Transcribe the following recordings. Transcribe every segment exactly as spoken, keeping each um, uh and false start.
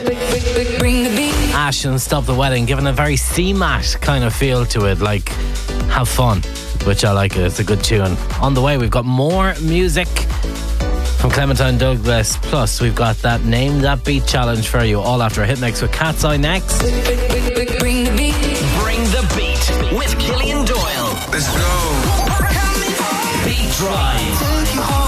Ash and Stop the Wedding, giving a very C MAT kind of feel to it, like have fun, which I like. It's a good tune. On the way, we've got more music from Clementine Douglas, plus we've got that Name That Beat challenge for you, all after a hit mix with Cat's Eye next. Bring the beat. Bring the beat with Killian Doyle. Let's go. Beat Drive.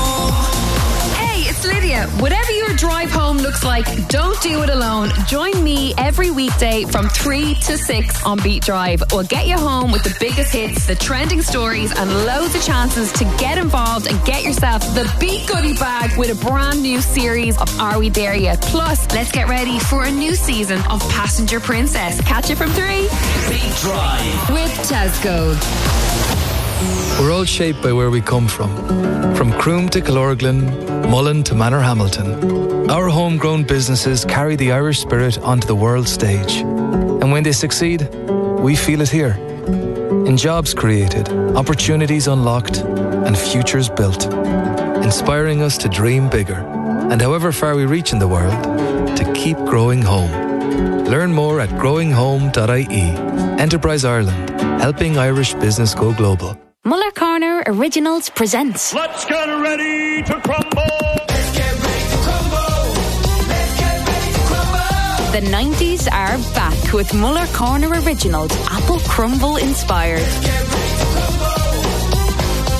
Hey, it's Lydia. Whatever your drive home looks like, don't do it alone. Join me every weekday from three to six on Beat Drive. We'll get you home with the biggest hits, the trending stories, and loads of chances to get involved and get yourself the Beat Goodie Bag with a brand new series of Are We There Yet? Plus, let's get ready for a new season of Passenger Princess. Catch it from three. Beat Drive with Tesco. We're all shaped by where we come from. From Croom to Killorglin, Mullen to Manorhamilton. Our homegrown businesses carry the Irish spirit onto the world stage. And when they succeed, we feel it here. In jobs created, opportunities unlocked, and futures built. Inspiring us to dream bigger. And however far we reach in the world, to keep growing home. Learn more at growing home dot I E. Enterprise Ireland, helping Irish business go global. Muller Corner Originals presents Let's get ready to crumble! Let's get ready to crumble! Let's get ready to crumble! The nineties are back with Muller Corner Originals, Apple Crumble inspired. Let's get ready to crumble!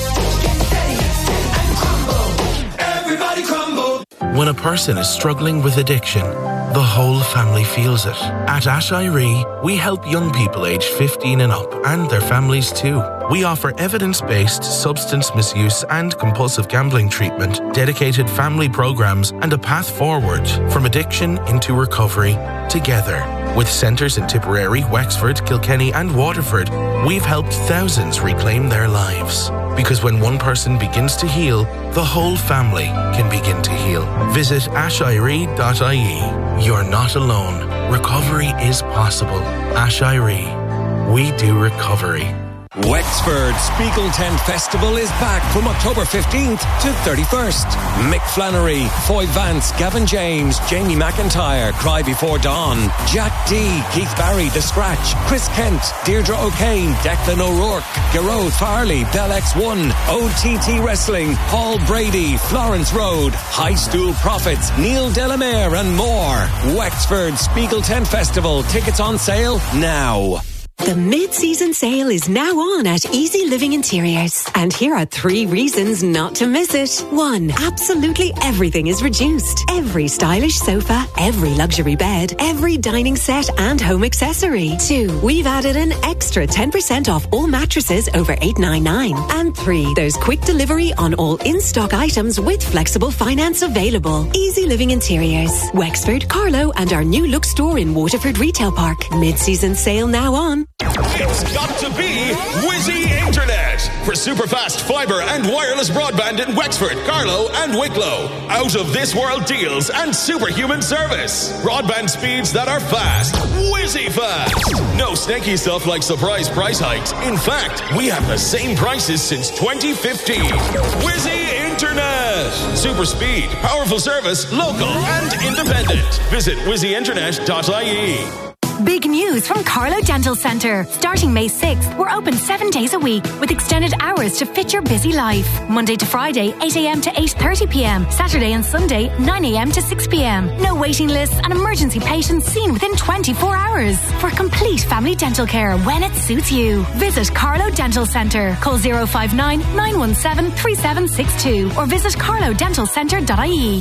Get ready and crumble! Everybody crumble! When a person is struggling with addiction, the whole family feels it. At Ash Irie, we help young people aged fifteen and up and their families too. We offer evidence-based substance misuse and compulsive gambling treatment, dedicated family programs, and a path forward from addiction into recovery together. With centres in Tipperary, Wexford, Kilkenny and Waterford, we've helped thousands reclaim their lives. Because when one person begins to heal, the whole family can begin to heal. Visit ash irie dot I E. You're not alone. Recovery is possible. Ash Irie. We do recovery. Wexford Spiegel Tent Festival is back from October fifteenth to thirty-first. Mick Flannery, Foy Vance, Gavin James, Jamie McIntyre, Cry Before Dawn, Jack D, Keith Barry, The Scratch, Chris Kent, Deirdre O'Kane, Declan O'Rourke, Gearóid Farley, Bell X one, O T T Wrestling, Paul Brady, Florence Road, High Stool Prophets, Neil Delamere and more. Wexford Spiegel Tent Festival. Tickets on sale now. The mid-season sale is now on at Easy Living Interiors. And here are three reasons not to miss it. One, absolutely everything is reduced. Every stylish sofa, every luxury bed, every dining set and home accessory. Two, we've added an extra ten percent off all mattresses over eight ninety-nine. And three, there's quick delivery on all in-stock items with flexible finance available. Easy Living Interiors. Wexford, Carlow and our new look store in Waterford Retail Park. Mid-season sale now on. It's got to be Whizzy Internet for super fast fibre and wireless broadband in Wexford, Carlow and Wicklow. Out of this world deals and superhuman service. Broadband speeds that are fast. Whizzy fast. No snaky stuff like surprise price hikes. In fact, we have the same prices since twenty fifteen. Whizzy Internet. Super speed, powerful service, local and independent. Visit whizzy internet dot I E. Big news from Carlow Dental Centre. Starting May sixth, we're open seven days a week with extended hours to fit your busy life. Monday to Friday, eight a.m. to eight thirty p.m. Saturday and Sunday, nine a.m. to six p.m. No waiting lists and emergency patients seen within twenty-four hours. For complete family dental care when it suits you. Visit Carlow Dental Centre. Call zero five nine, nine one seven, three seven six two or visit carlow dental centre dot I E.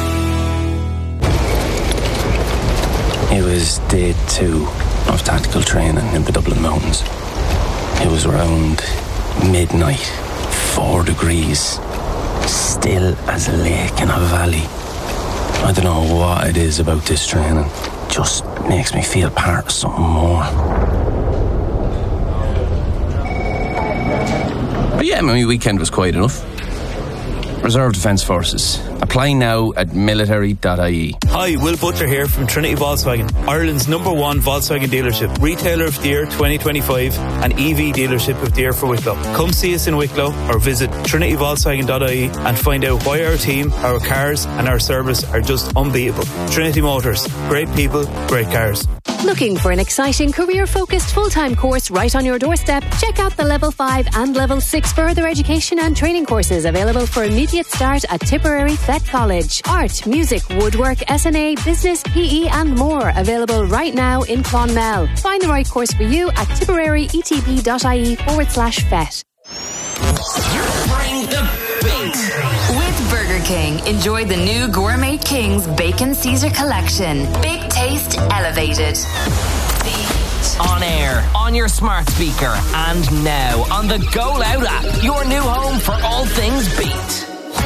It was day two of tactical training in the Dublin Mountains. It was around midnight, four degrees, still as a lake in a valley. I don't know what it is about this training. It just makes me feel part of something more. But yeah, my weekend was quiet enough. Reserve Defence Forces. Apply now at military dot I E. Hi, Will Butler here from Trinity Volkswagen, Ireland's number one Volkswagen dealership, retailer of the year twenty twenty-five and E V dealership of the year for Wicklow. Come see us in Wicklow or visit trinity volkswagen dot I E and find out why our team, our cars and our service are just unbeatable. Trinity Motors, great people, great cars. Looking for an exciting career-focused full-time course right on your doorstep? Check out the Level five and Level six further education and training courses available for immediate start at Tipperary Fet College. Art, music, woodwork, S N A, business, P E and more available right now in Clonmel. Find the right course for you at tipperary.etb.ie forward slash fet. Bring the beat. With Burger King, enjoy the new Gourmet King's Bacon Caesar Collection. Big taste elevated. On air, on your smart speaker, and now on the Go Loud app, your new home for all things beat.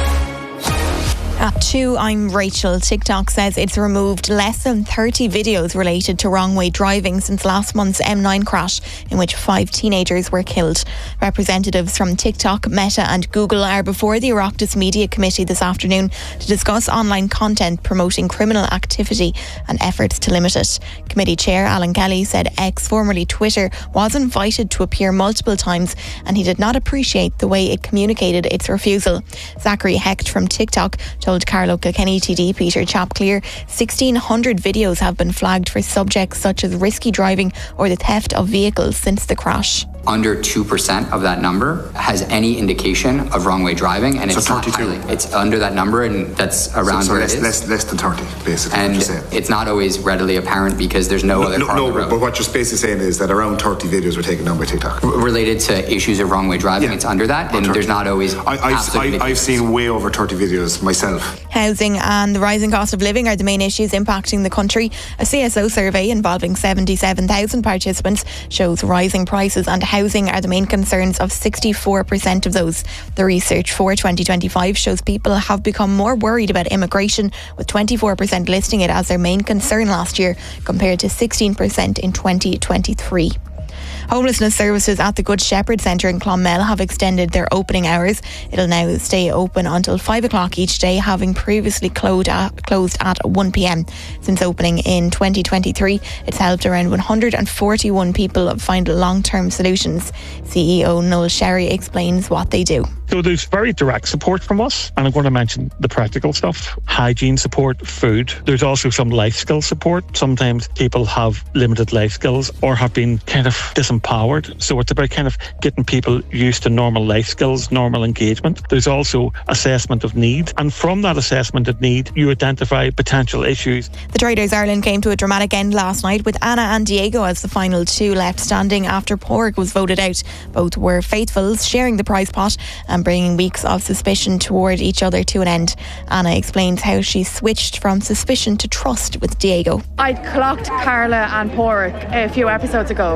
At two, I'm Rachel. TikTok says it's removed less than thirty videos related to wrong way driving since last month's M nine crash, in which five teenagers were killed. Representatives from TikTok, Meta and Google are before the Oireachtas Media Committee this afternoon to discuss online content promoting criminal activity and efforts to limit it. Committee Chair Alan Kelly said X, formerly Twitter, was invited to appear multiple times and he did not appreciate the way it communicated its refusal. Zachary Hecht from TikTok told Carlow Kilkenny T D Peter Chapclear sixteen hundred videos have been flagged for subjects such as risky driving or the theft of vehicles since the crash. Under two percent of that number has any indication of wrong way driving, and so it's not highly, it's under that number, and that's around so, so where less, it is. Less, less than thirty, basically. And what you're saying. It's not always readily apparent because there's no, no other no, car no, on the road. But what you're basically saying is that around thirty videos were taken down by TikTok. R- related to issues of wrong way driving, yeah. It's under that, and there's not always. I, I've, I, I've seen way over thirty videos myself. Housing and the rising cost of living are the main issues impacting the country. A C S O survey involving seventy-seven thousand participants shows rising prices and housing are the main concerns of sixty-four percent of those. The research for twenty twenty-five shows people have become more worried about immigration, with twenty-four percent listing it as their main concern last year compared to sixteen percent in twenty twenty-three. Homelessness services at the Good Shepherd Centre in Clonmel have extended their opening hours. It'll now stay open until five o'clock each day, having previously closed at, closed at one p.m. Since opening in twenty twenty-three, it's helped around one hundred forty-one people find long-term solutions. C E O Noel Sherry explains what they do. So there's very direct support from us, and I'm going to mention the practical stuff: hygiene support, food. There's also some life skill support. Sometimes people have limited life skills or have been kind of disempowered, so it's about kind of getting people used to normal life skills, normal engagement. There's also assessment of need, and from that assessment of need you identify potential issues. The Traders Ireland came to a dramatic end last night with Anna and Diego as the final two left standing after Porg was voted out. Both were faithfuls, sharing the prize pot and bringing weeks of suspicion toward each other to an end. Anna explains how she switched from suspicion to trust with Diego. I clocked Carla and Porg a few episodes ago,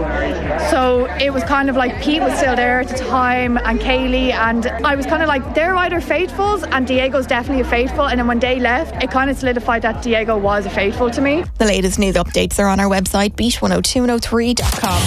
so it was kind of like Pete was still there at the time and Kaylee, and I was kind of like, they're either faithfuls and Diego's definitely a faithful, and then when they left it kind of solidified that Diego was a faithful to me. The latest news updates are on our website beat one oh two one oh three dot com.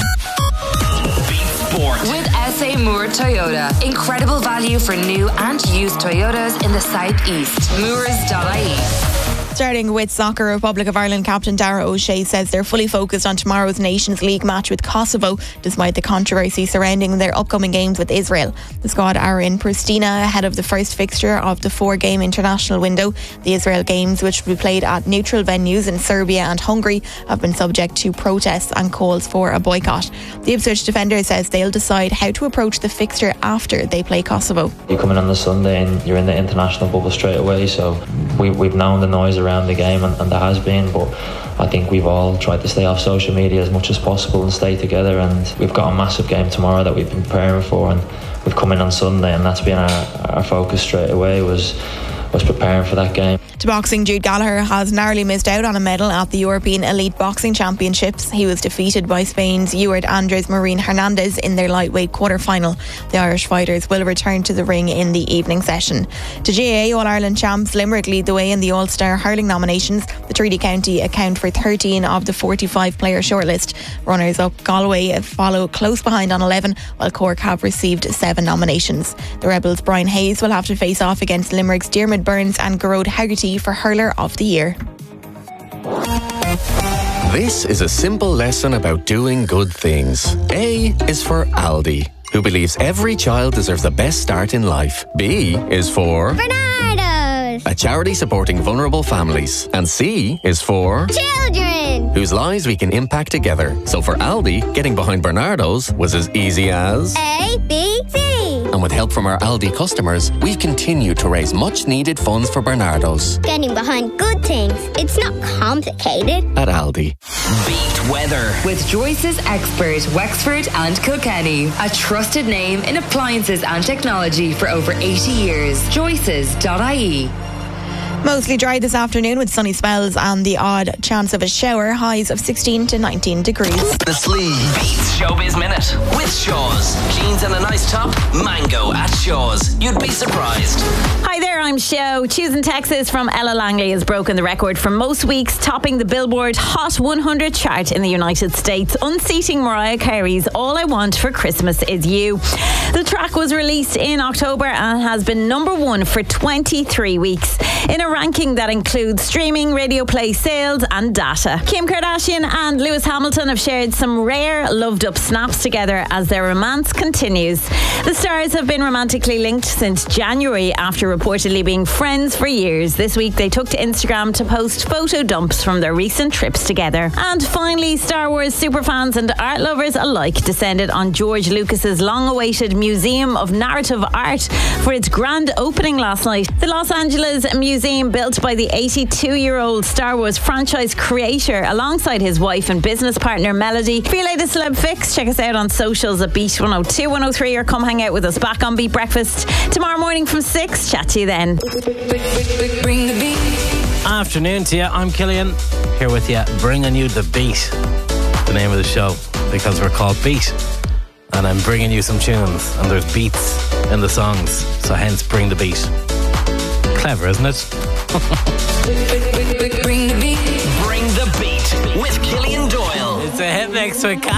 Sport. With S A Moore Toyota. Incredible value for new and used Toyotas in the southeast. Moores dot I E. Starting with soccer, Republic of Ireland captain Dara O'Shea says they're fully focused on tomorrow's Nations League match with Kosovo, despite the controversy surrounding their upcoming games with Israel. The squad are in Pristina ahead of the first fixture of the four-game international window. The Israel games, which will be played at neutral venues in Serbia and Hungary, have been subject to protests and calls for a boycott. The Ipswich defender says they'll decide how to approach the fixture after they play Kosovo. You come in on the Sunday and you're in the international bubble straight away, so we, we've known the noise around the game, and, and there has been, but I think we've all tried to stay off social media as much as possible and stay together, and we've got a massive game tomorrow that we've been preparing for, and we've come in on Sunday and that's been our, our focus straight away, was was preparing for that game. To boxing, Jude Gallagher has narrowly missed out on a medal at the European Elite Boxing Championships. He was defeated by Spain's Ewart Andres Marin Hernandez in their lightweight quarter-final. The Irish fighters will return to the ring in the evening session. To G A A All-Ireland champs, Limerick lead the way in the All-Star hurling nominations. The Treaty County account for thirteen of the forty-five player shortlist. Runners-up Galway follow close behind on eleven, while Cork have received seven nominations. The Rebels' Brian Hayes will have to face off against Limerick's Diarmuid Burns and Garrod Haggerty for Hurler of the Year. This is a simple lesson about doing good things. A is for Aldi, who believes every child deserves the best start in life. B is for Bernardo's, a charity supporting vulnerable families. And C is for children, whose lives we can impact together. So for Aldi, getting behind Bernardo's was as easy as A, B, C. And with help from our Aldi customers, we've continued to raise much needed funds for Bernardo's. Getting behind good things, it's not complicated. At Aldi. Beat weather with Joyce's Expert Wexford and Kilkenny, a trusted name in appliances and technology for over eighty years. Joyces dot I E. Mostly dry this afternoon with sunny spells and the odd chance of a shower. Highs of sixteen to nineteen degrees. The Sleeve Beats Showbiz Minute with Shaw's. Jeans and a nice top, mango at Shaw's. You'd be surprised. Hi there, I'm Show. Choosing Texas from Ella Langley has broken the record for most weeks, topping the Billboard Hot one hundred chart in the United States, unseating Mariah Carey's All I Want for Christmas Is You. The track was released in October and has been number one for twenty-three weeks. In a ranking that includes streaming, radio play, sales and data. Kim Kardashian and Lewis Hamilton have shared some rare loved up snaps together as their romance continues. The stars have been romantically linked since January after reportedly being friends for years. This week they took to Instagram to post photo dumps from their recent trips together. And finally, Star Wars superfans and art lovers alike descended on George Lucas's long-awaited Museum of Narrative Art for its grand opening last night. The Los Angeles Museum, built by the eighty-two-year-old Star Wars franchise creator alongside his wife and business partner Melody. For your latest celeb fix, check us out on socials at Beat one oh two, one oh three or come hang out with us back on Beat Breakfast tomorrow morning from six. Chat to you then. Bring the beat. Afternoon to you. I'm Killian, here with you, bringing you the beat. The name of the show, because we're called Beat. And I'm bringing you some tunes, and there's beats in the songs, so hence bring the beat. Clever, isn't it? Bring the beat. Bring the beat with Killian Doyle. It's a hit next to a cat.